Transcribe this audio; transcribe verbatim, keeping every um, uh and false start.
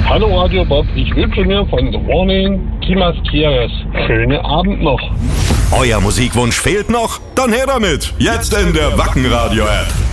Hallo Radio Bob, ich wünsche mir von The Warning Kimas Kieres schöne Abend noch. Euer Musikwunsch fehlt noch? Dann her damit, jetzt in der Wacken Radio App.